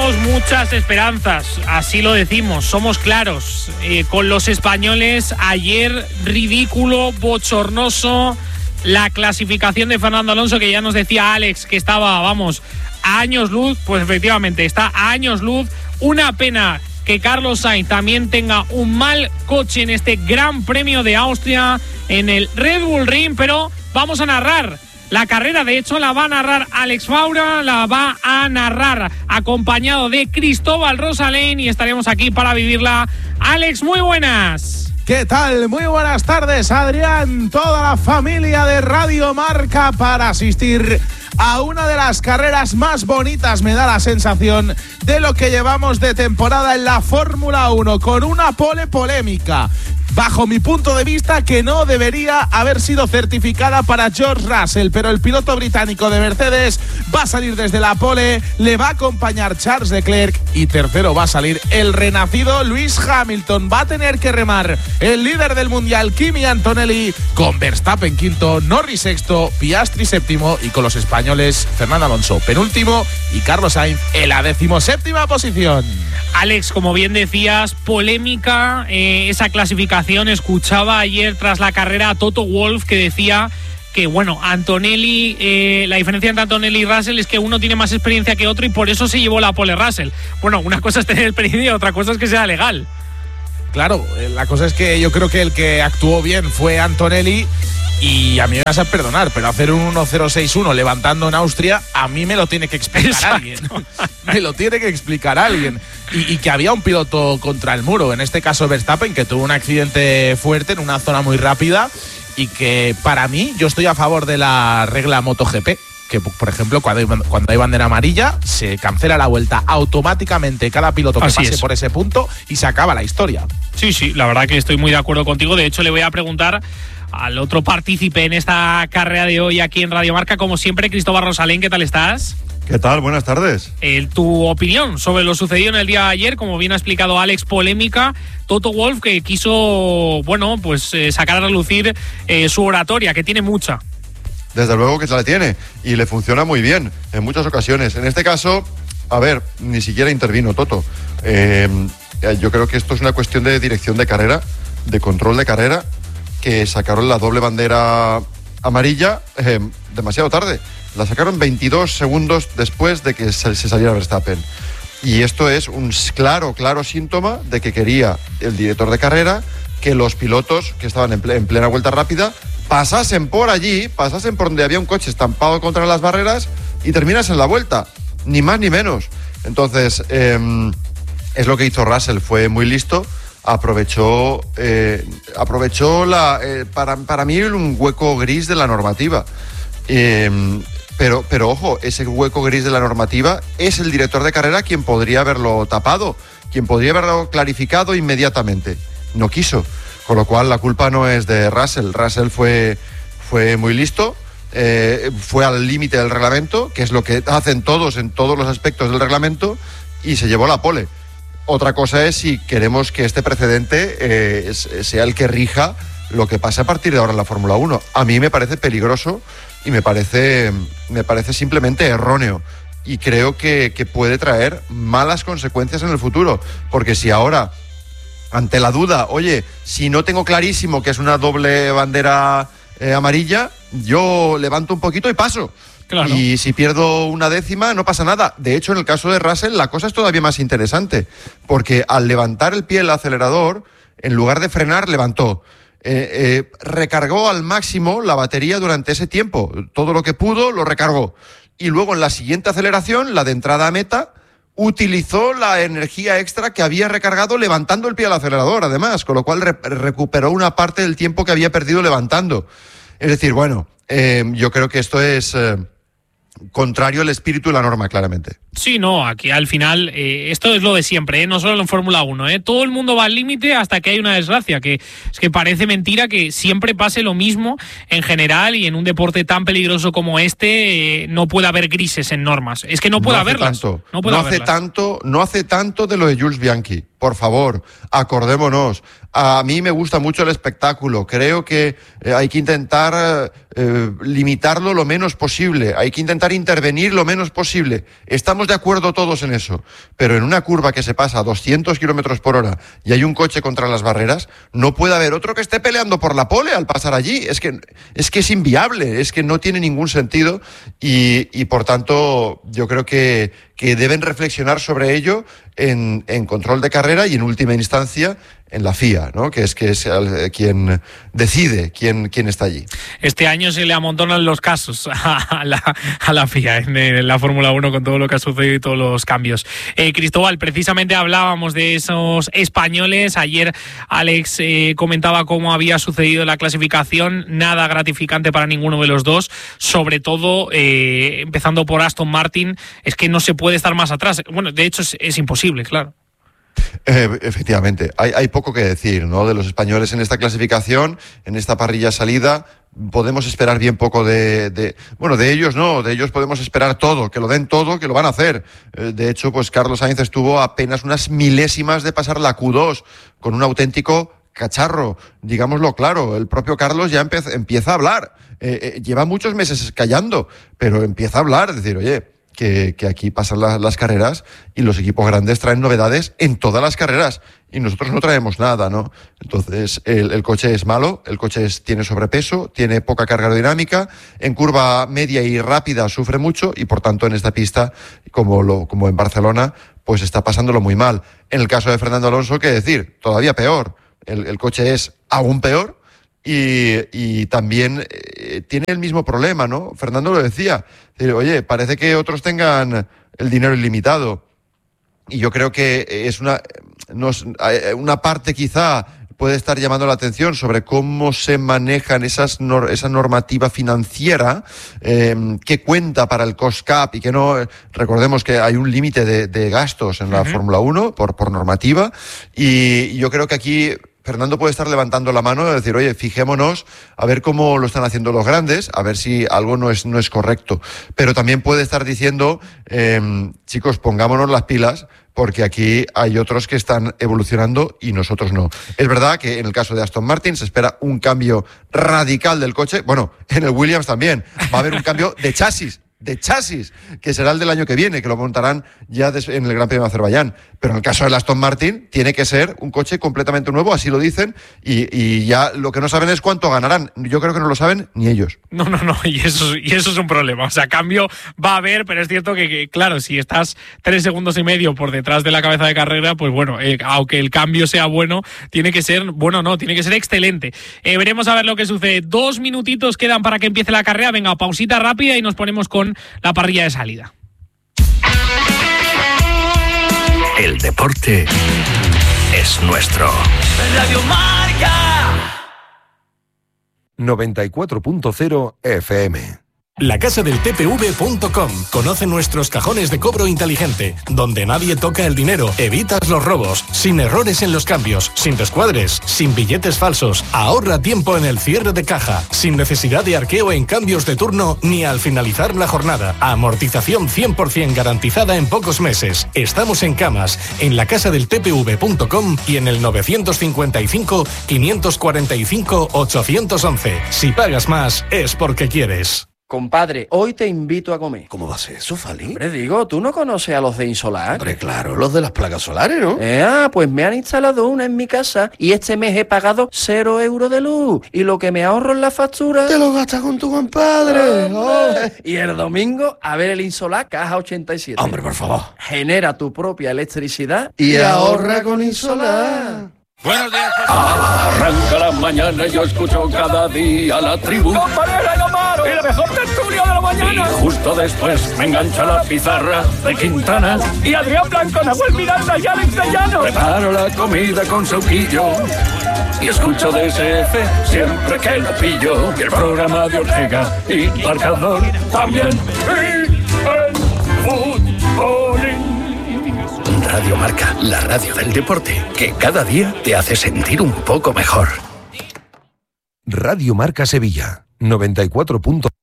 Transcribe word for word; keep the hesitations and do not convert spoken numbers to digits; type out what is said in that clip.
tenemos muchas esperanzas, así lo decimos, somos claros. Eh, con los españoles, ayer ridículo, bochornoso, la clasificación de Fernando Alonso, que ya nos decía Alex que estaba, vamos, a años luz. Pues efectivamente, está a años luz. Una pena que Carlos Sainz también tenga un mal coche en este Gran Premio de Austria, en el Red Bull Ring, pero vamos a narrar la carrera. De hecho, la va a narrar Alex Faura, la va a narrar acompañado de Cristóbal Rosalén y estaremos aquí para vivirla. Alex, muy buenas. ¿Qué tal? Muy buenas tardes, Adrián. Toda la familia de Radio Marca para asistir a una de las carreras más bonitas, me da la sensación, de lo que llevamos de temporada en la Fórmula uno, con una pole polémica, bajo mi punto de vista, que no debería haber sido certificada para George Russell, pero el piloto británico de Mercedes va a salir desde la pole, le va a acompañar Charles Leclerc y tercero va a salir el renacido Lewis Hamilton. Va a tener que remar el líder del mundial, Kimi Antonelli, con Verstappen quinto, Norris sexto, Piastri séptimo y con los españoles Fernando Alonso penúltimo y Carlos Sainz en la decimoséptima posición. Alex, como bien decías, polémica eh, esa clasificación. Escuchaba ayer tras la carrera a Toto Wolff, que decía que, bueno, Antonelli, eh, la diferencia entre Antonelli y Russell es que uno tiene más experiencia que otro y por eso se llevó la pole Russell. Bueno, una cosa es tener experiencia y otra cosa es que sea legal. Claro, la cosa es que yo creo que el que actuó bien fue Antonelli. Y a mí me vas a perdonar, pero hacer un uno cero seis uno levantando en Austria, a mí me lo tiene que explicar Exacto. alguien. Me lo tiene que explicar alguien. Y, y que había un piloto contra el muro, en este caso Verstappen, que tuvo un accidente fuerte en una zona muy rápida y que para mí, yo estoy a favor de la regla MotoGP, que por ejemplo cuando hay, cuando hay bandera amarilla se cancela la vuelta automáticamente cada piloto que Así pase es. por ese punto y se acaba la historia. Sí, sí, la verdad que estoy muy de acuerdo contigo. De hecho, le voy a preguntar al otro partícipe en esta carrera de hoy aquí en Radio Marca, como siempre, Cristóbal Rosalén. ¿Qué tal estás? ¿Qué tal? Buenas tardes. Eh, tu opinión sobre lo sucedido en el día de ayer, como bien ha explicado Alex, polémica. Toto Wolff, que quiso, bueno, pues eh, sacar a relucir eh, su oratoria, que tiene mucha. Desde luego que se la tiene y le funciona muy bien en muchas ocasiones. En este caso, a ver, ni siquiera intervino Toto. Eh, yo creo que esto es una cuestión de dirección de carrera, de control de carrera, que sacaron la doble bandera amarilla eh, demasiado tarde. La sacaron veintidós segundos después de que se, se saliera Verstappen. Y esto es un claro, claro síntoma de que quería el director de carrera que los pilotos que estaban en, ple, en plena vuelta rápida pasasen por allí, pasasen por donde había un coche estampado contra las barreras y terminasen la vuelta. Ni más ni menos. Entonces, eh, es lo que hizo Russell, fue muy listo. Aprovechó, eh, aprovechó la, eh, para, para mí un hueco gris de la normativa. Eh, pero, pero ojo, ese hueco gris de la normativa es el director de carrera quien podría haberlo tapado, quien podría haberlo clarificado inmediatamente. No quiso, con lo cual la culpa no es de Russell. Russell fue, fue muy listo, eh, fue al límite del reglamento, que es lo que hacen todos en todos los aspectos del reglamento, y se llevó la pole. Otra cosa es si queremos que este precedente eh, sea el que rija lo que pase a partir de ahora en la Fórmula uno. A mí me parece peligroso y me parece, me parece simplemente erróneo. Y creo que, que puede traer malas consecuencias en el futuro. Porque si ahora, ante la duda, oye, si no tengo clarísimo que es una doble bandera eh, amarilla, yo levanto un poquito y paso. Claro. Y si pierdo una décima, no pasa nada. De hecho, en el caso de Russell, la cosa es todavía más interesante, porque al levantar el pie el acelerador, en lugar de frenar, levantó. Eh, eh, recargó al máximo la batería durante ese tiempo. Todo lo que pudo, lo recargó. Y luego, en la siguiente aceleración, la de entrada a meta, utilizó la energía extra que había recargado levantando el pie al acelerador, además, con lo cual re- recuperó una parte del tiempo que había perdido levantando. Es decir, bueno, eh, yo creo que esto es... Eh, contrario al espíritu de la norma, claramente. Sí, no, aquí al final, eh, esto es lo de siempre, ¿eh? No solo en Fórmula uno, ¿eh? Todo el mundo va al límite hasta que hay una desgracia, que es que parece mentira que siempre pase lo mismo en general y en un deporte tan peligroso como este eh, no puede haber grises en normas. Es que no puede no hace haberlas. Tanto, no puede no haberlas. hace tanto, no hace tanto de lo de Jules Bianchi. por favor, acordémonos. A mí me gusta mucho el espectáculo. Creo que eh, hay que intentar eh, limitarlo lo menos posible. Hay que intentar intervenir lo menos posible. Estamos de acuerdo todos en eso. Pero en una curva que se pasa a doscientos kilómetros por hora y hay un coche contra las barreras, no puede haber otro que esté peleando por la pole al pasar allí. Es que es, que es inviable, es que no tiene ningún sentido y, y por tanto yo creo que, que deben reflexionar sobre ello en, en control de carrera y en última instancia en la F I A, ¿no? Que es que es el, quien decide quién, quién está allí. Este año se le amontonan los casos a la, a la F I A en, en la Fórmula uno con todo lo que ha sucedido y todos los cambios. Eh, Cristóbal, precisamente hablábamos de esos españoles. Ayer Alex eh, comentaba cómo había sucedido la clasificación. Nada gratificante para ninguno de los dos. Sobre todo, eh, empezando por Aston Martin, es que no se puede estar más atrás. Bueno, de hecho es, es imposible, claro. Eh, efectivamente, hay, hay poco que decir, ¿no? De los españoles en esta clasificación, en esta parrilla salida. Podemos esperar bien poco de, de... Bueno, de ellos no, de ellos podemos esperar todo, que lo den todo, que lo van a hacer. Eh, de hecho, pues Carlos Sainz estuvo apenas unas milésimas de pasar la Q dos, con un auténtico cacharro, digámoslo claro. El propio Carlos ya empe- empieza a hablar. Eh, eh, lleva muchos meses callando, pero empieza a hablar, decir, oye... Que, que aquí pasan la, las carreras y los equipos grandes traen novedades en todas las carreras y nosotros no traemos nada, ¿no? Entonces el, el coche es malo, el coche es, tiene sobrepeso, tiene poca carga aerodinámica, en curva media y rápida sufre mucho y por tanto en esta pista, como, lo, como en Barcelona, pues está pasándolo muy mal. En el caso de Fernando Alonso, ¿qué decir? Todavía peor, el, el coche es aún peor. Y, y también eh, tiene el mismo problema, ¿no? Fernando lo decía. Decir, oye, parece que otros tengan el dinero ilimitado. Y yo creo que es una, nos, una parte quizá puede estar llamando la atención sobre cómo se manejan esas nor, esa normativa financiera eh, que cuenta para el cost cap y que no, recordemos que hay un límite de, de gastos en la uh-huh. Fórmula uno por, por normativa. Y yo creo que aquí Fernando puede estar levantando la mano y decir, oye, fijémonos a ver cómo lo están haciendo los grandes, a ver si algo no es, no es correcto. Pero también puede estar diciendo, eh, chicos, pongámonos las pilas, porque aquí hay otros que están evolucionando y nosotros no. Es verdad que en el caso de Aston Martin se espera un cambio radical del coche. Bueno, en el Williams también va a haber un cambio de chasis. de chasis, que será el del año que viene, que lo montarán ya en el Gran Premio de Azerbaiyán. Pero en el caso del Aston Martin, tiene que ser un coche completamente nuevo, así lo dicen, y, y ya lo que no saben es cuánto ganarán. Yo creo que no lo saben ni ellos. No, no, no, y eso, y eso es un problema. O sea, cambio va a haber, pero es cierto que, que claro, si estás tres segundos y medio por detrás de la cabeza de carrera, pues bueno, eh, aunque el cambio sea bueno, tiene que ser, bueno, no, tiene que ser excelente. Eh, veremos a ver lo que sucede. Dos minutitos quedan para que empiece la carrera. Venga, pausita rápida y nos ponemos con la parrilla de salida. El deporte es nuestro. Radio Marca noventa y cuatro punto cero F M. La casa del T P V punto com. Conoce nuestros cajones de cobro inteligente, donde nadie toca el dinero, evitas los robos, sin errores en los cambios, sin descuadres, sin billetes falsos, ahorra tiempo en el cierre de caja, sin necesidad de arqueo en cambios de turno ni al finalizar la jornada. Amortización cien por ciento garantizada en pocos meses. Estamos en Camas, en la casa del T P V punto com y en el novecientos cincuenta y cinco, quinientos cuarenta y cinco, ochocientos once. Si pagas más, es porque quieres. Compadre, hoy te invito a comer. ¿Cómo va a ser eso, Fali? Hombre, digo, ¿tú no conoces a los de Insolar? Hombre, claro, los de las placas solares, ¿no? Eh, ah, pues me han instalado una en mi casa y este mes he pagado cero euros de luz. Y lo que me ahorro en la factura... ¡Te lo gastas con tu compadre! Oh. Y el domingo, a ver el Insolar Caja ochenta y siete. Hombre, por favor. Genera tu propia electricidad y, y ahorra con Insolar. Buenos días. Arranca la mañana y yo escucho cada día la tribu. Con Varela y Amaro y la mejor tertulia de la mañana. Y justo después me engancha la pizarra de Quintana. Y Adrián Blanco, Nahuel Miranda y Alex de Llano. Preparo la comida con Sauquillo y escucho D S F siempre que lo pillo. Y el programa de Ortega y Marcador también. Y el futbolín. Radio Marca, la radio del deporte, que cada día te hace sentir un poco mejor. Radio Marca Sevilla, noventa y cuatro punto